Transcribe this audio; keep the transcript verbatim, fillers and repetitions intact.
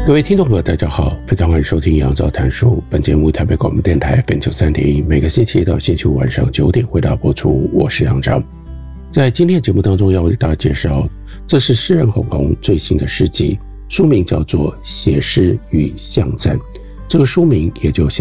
各位听众朋友大家好，非常欢迎收听杨照谈书。本节目台北广播电台 F M 九十三点一，每个星期一到星期五晚上九点回到播出。我是杨照。在今天的节目当中要为大家介绍，这是诗人红红最新的诗集，书名叫做《写诗与巷战》。这个书名也就